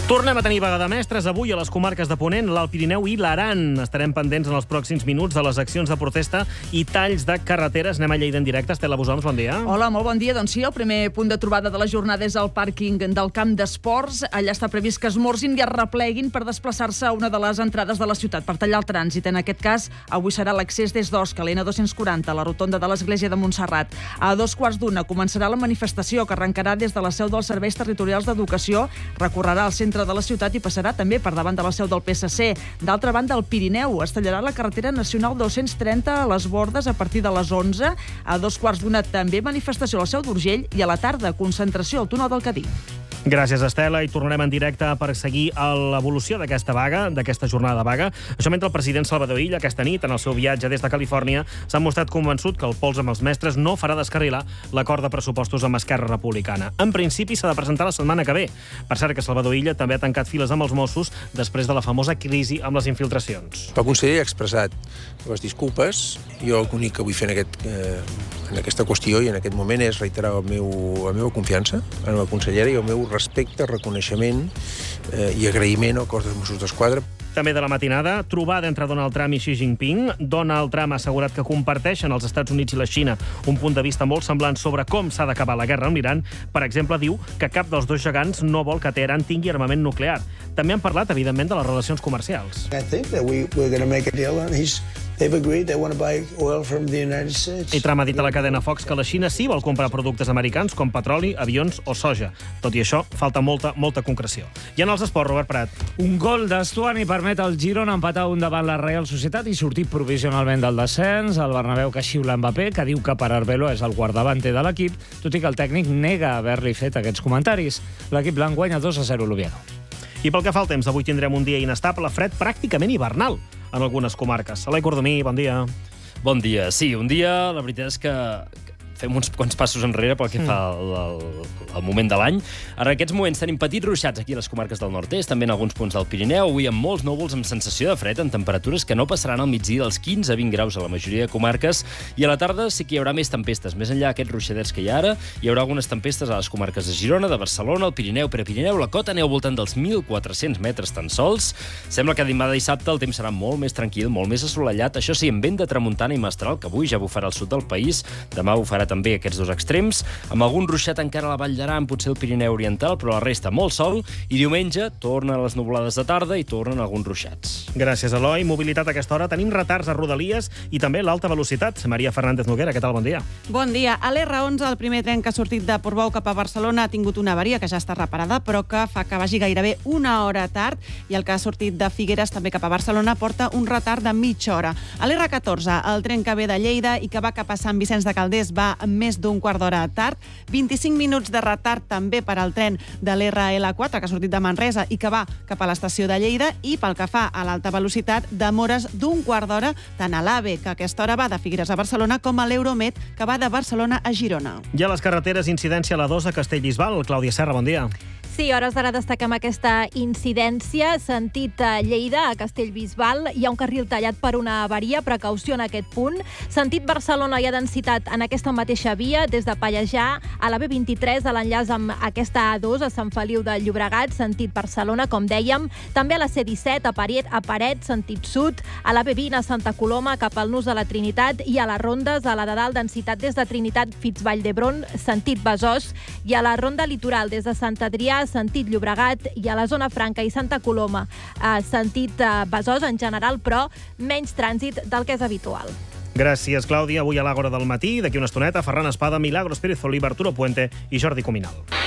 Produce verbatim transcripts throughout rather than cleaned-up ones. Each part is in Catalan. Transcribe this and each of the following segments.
Tornem a tenir vaga de mestres avui a les comarques de Ponent, l'Alt Pirineu i l'Aran. Estarem pendents en els pròxims minuts de les accions de protesta i talls de carreteres. Anem a Lleida en directe. Estela Busons, bon dia. Hola, molt bon dia. Doncs sí, el primer punt de trobada de la jornada és el pàrquing del camp d'esports. Allà està previst que esmorzin i es repleguin per desplaçar-se a una de les entrades de la ciutat per tallar el trànsit. En aquest cas, avui serà l'accés des d'Osca, l'N dos-cents quaranta, a la rotonda de l'església de Montserrat. A dos quarts d'una començarà la manifestació que arrencarà des de la seu dels Serveis Territorials d'Educació, recorrerà al centre de la ciutat i passarà també per davant de la seu del P S C. D'altra banda, al Pirineu es tallarà la carretera nacional dos-cents trenta a les Bordes a partir de les onze. A dos quarts d'una també manifestació a la seu d'Urgell i a la tarda concentració al túnel del Cadí. Gràcies, Estela, i tornarem en directe per seguir l'evolució d'aquesta vaga, d'aquesta jornada de vaga. Això mentre el president Salvador Illa, aquesta nit, en el seu viatge des de Califòrnia, s'ha mostrat convençut que el pols amb els mestres no farà descarrilar l'acord de pressupostos amb Esquerra Republicana. En principi, s'ha de presentar la setmana que ve. Per cert, que Salvador Illa també ha tancat files amb els Mossos després de la famosa crisi amb les infiltracions. El conseller ha expressat les disculpes. Jo l'únic que vull fer en, aquest, eh, en aquesta qüestió i en aquest moment és reiterar el meu, la meva confiança en la consellera i el meu respecte, reconeixement eh, i agraïment al cos dels Mossos d'Esquadra. També de la matinada, trobada entre Donald Trump i Xi Jinping. Donald Trump ha assegurat que comparteixen els Estats Units i la Xina un punt de vista molt semblant sobre com s'ha d'acabar la guerra amb l'Iran. Per exemple, diu que cap dels dos gegants no vol que Teheran tingui armament nuclear. També han parlat, evidentment, de les relacions comercials. I think that we, we're going to make a deal, and he's They've agreed they want to buy oil from the United States. I Trump ha dit a la cadena Fox que la Xina sí vol comprar productes americans com petroli, avions o soja. Tot i això, falta molta, molta concreció. I en els esports, Robert Prat. Un gol d'Estuani permet al Girona empatar un davant la Real Societat i sortir provisionalment del descens. El Bernabéu que xiula Mbappé, que diu que per Arbeloa és el guardavanter de l'equip, tot i que el tècnic nega haver-li fet aquests comentaris. L'equip blanc guanya dos a zero l'Oviedo. I pel que fa al temps, avui tindrem un dia inestable, fred, pràcticament hivernal en algunes comarques. Alai Cordomí, bon dia. Bon dia. Sí, un dia, la veritat és que fem uns quants passos enrere pel que fa al, al, al moment de l'any. En aquests moments tenim petits ruixats aquí a les comarques del nord-est, també en alguns punts del Pirineu, avui amb molts núvols amb sensació de fred, amb temperatures que no passaran al migdia dels quinze a vint graus a la majoria de comarques, i a la tarda sí que hi haurà més tempestes. Més enllà d'aquests ruixadets que hi ha ara, hi haurà algunes tempestes a les comarques de Girona, de Barcelona, el Pirineu, Prepirineu, la cota aneu al voltant dels mil quatre-cents metres tan sols. Sembla que demà dissabte el temps serà molt més tranquil, molt més assolellat, això sí, amb vent de tramuntana i mestral, que avui ja bufarà al sud del país, demà bufarà també aquests dos extrems, amb algun ruixat encara a la Vall d'Aran, potser el Pirineu Oriental, però la resta molt sol, i diumenge tornen les nuvolades de tarda i tornen alguns ruixats. Gràcies, Eloi. Mobilitat a aquesta hora. Tenim retards a Rodalies i també l'alta velocitat. Maria Fernández Noguera, què tal? Bon dia. Bon dia. A l'R onze, el primer tren que ha sortit de Portbou cap a Barcelona ha tingut una avaria que ja està reparada, però que fa que vagi gairebé una hora tard, i el que ha sortit de Figueres també cap a Barcelona porta un retard de mitja hora. A l'R catorze, el tren que ve de Lleida i que va cap a Sant Vicenç de Calders va més d'un quart d'hora tard. vint-i-cinc minuts de retard també per al tren de l'R L quatre, que ha sortit de Manresa i que va cap a l'estació de Lleida, i pel que fa a l'alta velocitat, demores d'un quart d'hora tant a l'AVE, que a aquesta hora va de Figueres a Barcelona, com a l'Euromed, que va de Barcelona a Girona. I a les carreteres, incidència a la dos a Castellbisbal. Clàudia Serra, bon dia. Sí, a hores d'ara destaquem aquesta incidència. Sentit a Lleida, a Castellbisbal, hi ha un carril tallat per una avaria, precaució en aquest punt. Sentit Barcelona, hi ha densitat en aquesta mateixa via, des de Pallejà a la B vint-i-tres, a l'enllaç amb aquesta A dos, a Sant Feliu de Llobregat, sentit Barcelona, com dèiem. També a la C disset, a Paret, a Paret, sentit sud, a la B vint, a Santa Coloma, cap al Nus de la Trinitat, i a les rondes, a la de dalt, densitat des de Trinitat fins Vall d'Hebron, sentit Besòs, i a la ronda litoral, des de Sant Adrià, sentit Llobregat, i a la zona franca i Santa Coloma, eh, sentit eh, Besòs en general, però menys trànsit del que és habitual. Gràcies, Clàudia. Avui a l'Àgora del matí, d'aquí una estoneta, Ferran Espada, Milagros Pérez Oliva, Arturo Puente i Jordi Cuminal.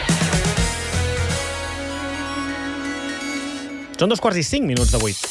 Són dos quarts i cinc minuts de vuit.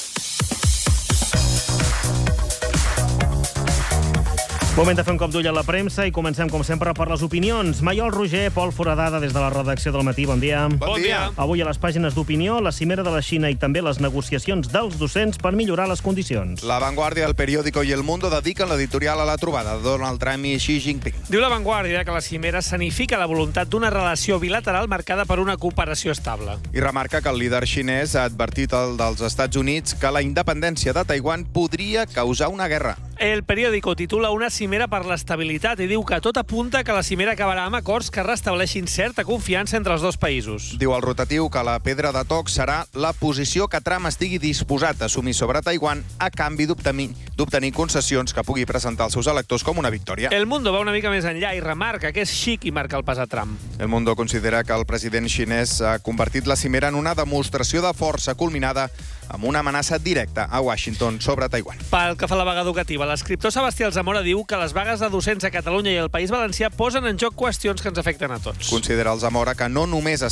Moment de fer un cop d'ull a la premsa i comencem, com sempre, per les opinions. Maiol Roger, Pol Foradada, des de la redacció del Matí. Bon dia. Bon dia. Avui a les pàgines d'opinió, la cimera de la Xina i també les negociacions dels docents per millorar les condicions. La Vanguardia, El Periódico i El Mundo dediquen l'editorial a la trobada de Donald Trump i Xi Jinping. Diu la Vanguardia que la cimera escenifica la voluntat d'una relació bilateral marcada per una cooperació estable. I remarca que el líder xinès ha advertit al dels Estats Units que la independència de Taiwan podria causar una guerra. El periòdico titula una cimera per l'estabilitat i diu que tot apunta que la cimera acabarà amb acords que restableixin certa confiança entre els dos països. Diu el rotatiu que la pedra de toc serà la posició que Trump estigui disposat a assumir sobre Taiwan a canvi d'obtenir concessions que pugui presentar als seus electors com una victòria. El Mundo va una mica més enllà i remarca que és xic i marca el pas a Trump. El Mundo considera que el president xinès ha convertit la cimera en una demostració de força culminada amb una amenaça directa a Washington sobre Taiwan. Pel que fa a la vaga educativa, l'escriptor Sebastià Alzamora diu que les vagues de docents a Catalunya i el País Valencià posen en joc qüestions que ens afecten a tots. Considera Alzamora que no només es